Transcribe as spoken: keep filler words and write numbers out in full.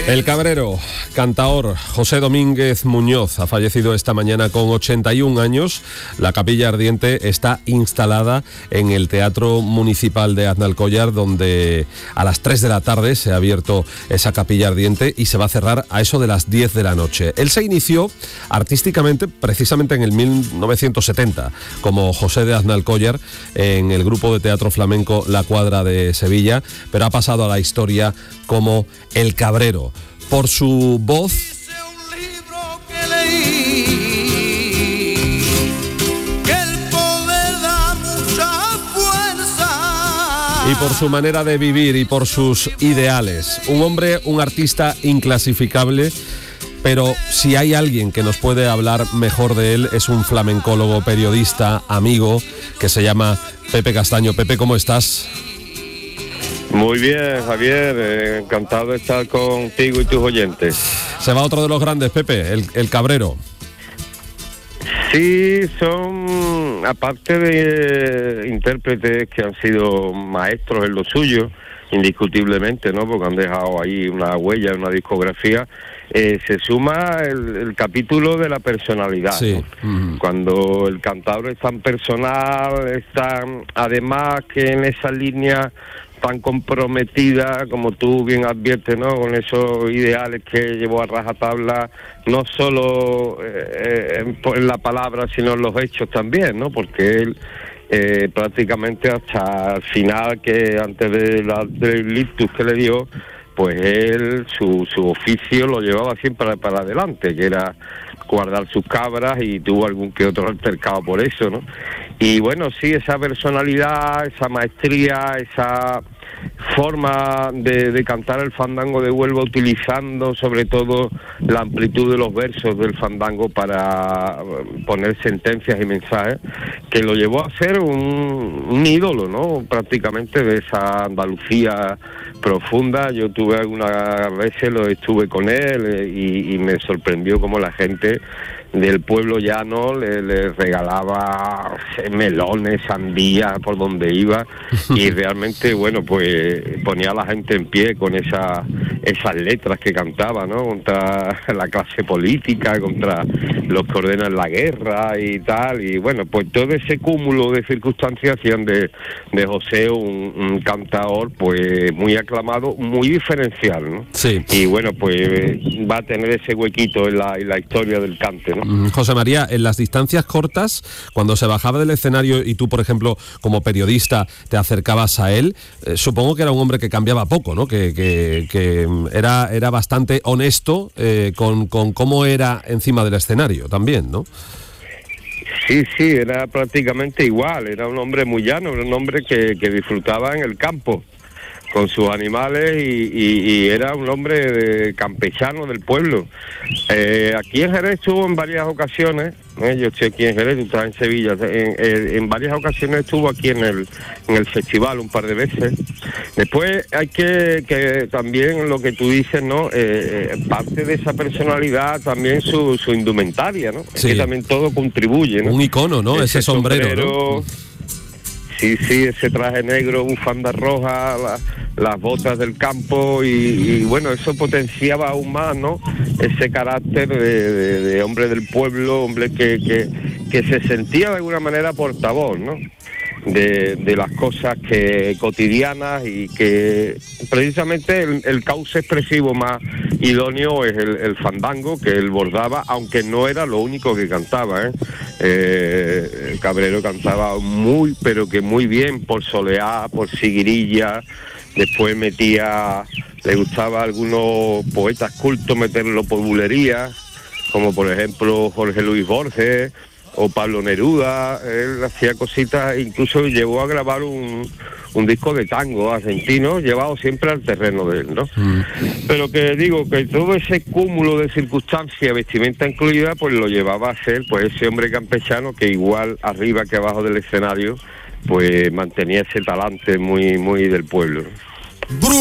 El Cabrero, cantaor José Domínguez Muñoz, ha fallecido esta mañana con ochenta y un años. La capilla ardiente está instalada en el Teatro Municipal de Aznalcóllar, donde a las tres de la tarde se ha abierto esa capilla ardiente y se va a cerrar a eso de las diez de la noche. Él se inició artísticamente precisamente en el mil novecientos setenta como José de Aznalcóllar en el grupo de teatro flamenco La Cuadra de Sevilla, pero ha pasado a la historia como El Cabrero, por su voz y por su manera de vivir y por sus ideales. Un hombre, un artista inclasificable, pero si hay alguien que nos puede hablar mejor de él es un flamencólogo, periodista, amigo, que se llama Pepe Castaño. Pepe, ¿cómo estás? Muy bien, Javier, eh, encantado de estar contigo y tus oyentes. Se va otro de los grandes, Pepe, el, el Cabrero. Sí, son, aparte de eh, intérpretes que han sido maestros en lo suyo, indiscutiblemente, ¿no? Porque han dejado ahí una huella, una discografía. Eh, se suma el, el capítulo de la personalidad, sí. ¿no? Uh-huh. Cuando el cantador es tan personal, es tan, además que en esa línea tan comprometida, como tú bien adviertes, ¿no? Con esos ideales que llevó a rajatabla, no solo eh, en, en la palabra, sino en los hechos también, ¿no? Porque él eh, prácticamente hasta el final, que antes de la, del ictus que le dio, pues él, su, su oficio lo llevaba siempre para, para adelante, que era guardar sus cabras, y tuvo algún que otro altercado por eso, ¿no? Y bueno, sí, esa personalidad, esa maestría, esa forma de, de cantar el fandango de Huelva, utilizando sobre todo la amplitud de los versos del fandango para poner sentencias y mensajes, que lo llevó a ser un, un ídolo, ¿no? Prácticamente de esa Andalucía profunda. Yo tuve algunas veces, lo estuve con él y, y me sorprendió cómo la gente del pueblo llano le, le regalaba melones, sandías por donde iba, y realmente, bueno, pues ponía a la gente en pie con esa, esas letras que cantaba, ¿no? Contra la clase política, contra los que ordenan la guerra y tal, y bueno, pues todo ese cúmulo de circunstancias hacían de, de José un, un cantador pues muy aclamado, muy diferencial, ¿no? Sí. Y bueno, pues va a tener ese huequito en la, en la historia del cante, ¿no? José María, en las distancias cortas, cuando se bajaba del escenario y tú, por ejemplo, como periodista, te acercabas a él, eh, supongo que era un hombre que cambiaba poco, ¿no? Que, que, que era, era bastante honesto eh, con, con cómo era encima del escenario también, ¿no? Sí, sí, era prácticamente igual, era un hombre muy llano, era un hombre que, que disfrutaba en el campo con sus animales, y, y, y era un hombre de campechano del pueblo. Eh, aquí en Jerez estuvo en varias ocasiones, ¿eh? Yo estoy aquí en Jerez, tú estás en Sevilla, en, en, en varias ocasiones estuvo aquí en el, en el festival un par de veces. Después hay que, que también lo que tú dices, ¿no? Eh, parte de esa personalidad también su, su indumentaria, ¿no? Sí. Es que también todo contribuye, ¿no? Un icono, ¿no? Ese, ese sombrero, sombrero, ¿no? Sí, sí, ese traje negro, bufanda roja, la, las botas del campo, y, y bueno, eso potenciaba aún más, ¿no? Ese carácter de, de, de hombre del pueblo, hombre que, que, que se sentía de alguna manera portavoz, ¿no? De, de las cosas que cotidianas, y que precisamente el, el cauce expresivo más idóneo es el, el fandango que él bordaba, aunque no era lo único que cantaba, ¿eh? Eh, el Cabrero cantaba muy, pero que muy bien, por soleá, por siguirilla. Después metía, le gustaba a algunos poetas cultos meterlo por bulería, como por ejemplo Jorge Luis Borges o Pablo Neruda. Él hacía cositas, incluso llegó a grabar un, un disco de tango argentino, llevado siempre al terreno de él, ¿no? Mm. Pero que digo, que todo ese cúmulo de circunstancias, vestimenta incluida, pues lo llevaba a ser pues ese hombre campechano que igual arriba que abajo del escenario, pues mantenía ese talante muy, muy del pueblo, ¿no?